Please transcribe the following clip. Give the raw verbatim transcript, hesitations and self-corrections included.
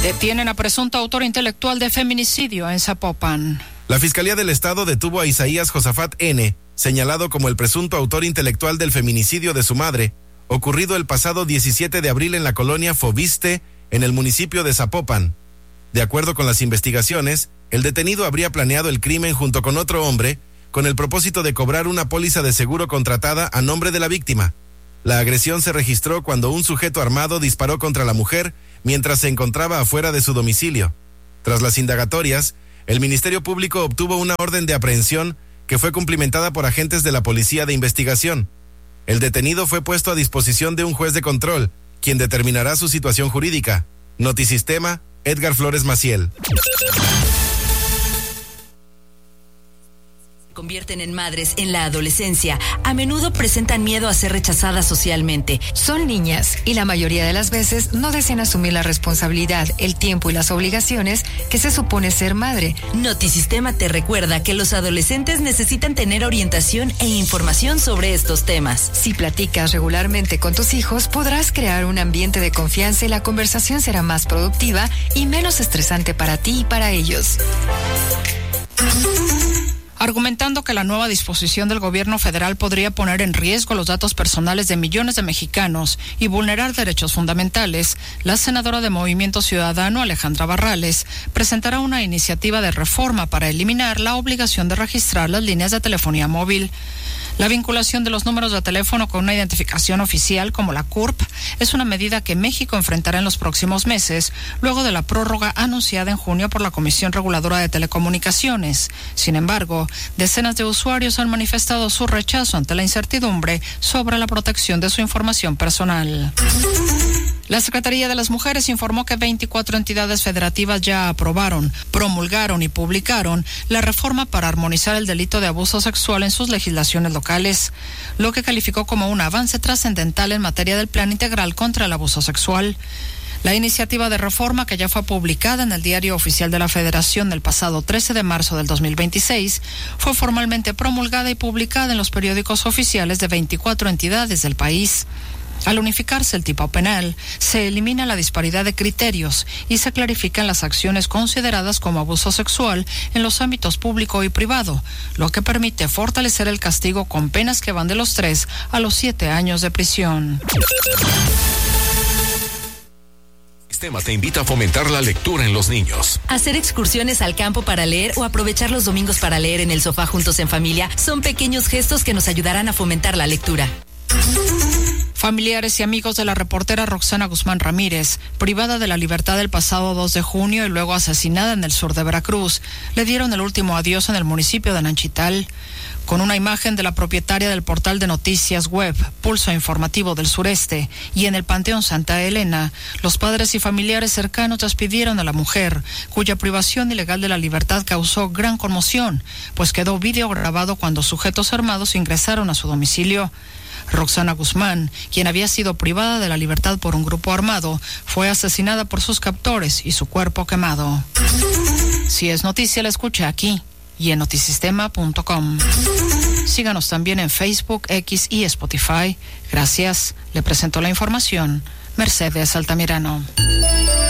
Detienen a presunto autor intelectual de feminicidio en Zapopan. La Fiscalía del Estado detuvo a Isaías Josafat N., señalado como el presunto autor intelectual del feminicidio de su madre, ocurrido el pasado diecisiete de abril en la colonia Fobiste, en el municipio de Zapopan. De acuerdo con las investigaciones, el detenido habría planeado el crimen junto con otro hombre, con el propósito de cobrar una póliza de seguro contratada a nombre de la víctima. La agresión se registró cuando un sujeto armado disparó contra la mujer mientras se encontraba afuera de su domicilio. Tras las indagatorias, el Ministerio Público obtuvo una orden de aprehensión que fue cumplimentada por agentes de la Policía de Investigación. El detenido fue puesto a disposición de un juez de control, quien determinará su situación jurídica. Notisistema, Edgar Flores Maciel. Convierten en madres en la adolescencia, a menudo presentan miedo a ser rechazadas socialmente. Son niñas y la mayoría de las veces no desean asumir la responsabilidad, el tiempo y las obligaciones que se supone ser madre. Notisistema te recuerda que los adolescentes necesitan tener orientación e información sobre estos temas. Si platicas regularmente con tus hijos, podrás crear un ambiente de confianza y la conversación será más productiva y menos estresante para ti y para ellos. Argumentando que la nueva disposición del gobierno federal podría poner en riesgo los datos personales de millones de mexicanos y vulnerar derechos fundamentales, la senadora de Movimiento Ciudadano, Alejandra Barrales, presentará una iniciativa de reforma para eliminar la obligación de registrar las líneas de telefonía móvil. La vinculación de los números de teléfono con una identificación oficial como la C U R P es una medida que México enfrentará en los próximos meses, luego de la prórroga anunciada en junio por la Comisión Reguladora de Telecomunicaciones. Sin embargo, decenas de usuarios han manifestado su rechazo ante la incertidumbre sobre la protección de su información personal. La Secretaría de las Mujeres informó que veinticuatro entidades federativas ya aprobaron, promulgaron y publicaron la reforma para armonizar el delito de abuso sexual en sus legislaciones locales, lo que calificó como un avance trascendental en materia del Plan Integral contra el Abuso Sexual. La iniciativa de reforma, que ya fue publicada en el Diario Oficial de la Federación el pasado trece de marzo del dos mil veintiséis, fue formalmente promulgada y publicada en los periódicos oficiales de veinticuatro entidades del país. Al unificarse el tipo penal, se elimina la disparidad de criterios y se clarifican las acciones consideradas como abuso sexual en los ámbitos público y privado, lo que permite fortalecer el castigo con penas que van de los tres a los siete años de prisión. Sistema te invita a fomentar la lectura en los niños. Hacer excursiones al campo para leer o aprovechar los domingos para leer en el sofá juntos en familia son pequeños gestos que nos ayudarán a fomentar la lectura. Familiares y amigos de la reportera Roxana Guzmán Ramírez, privada de la libertad el pasado dos de junio y luego asesinada en el sur de Veracruz, le dieron el último adiós en el municipio de Nanchital. Con una imagen de la propietaria del portal de noticias web Pulso Informativo del Sureste y en el Panteón Santa Elena, los padres y familiares cercanos despidieron a la mujer, cuya privación ilegal de la libertad causó gran conmoción, pues quedó video grabado cuando sujetos armados ingresaron a su domicilio. Roxana Guzmán, quien había sido privada de la libertad por un grupo armado, fue asesinada por sus captores y su cuerpo quemado. Si es noticia, la escucha aquí y en notisistema punto com. Síganos también en Facebook, X y Spotify. Gracias. Le presento la información. Mercedes Altamirano.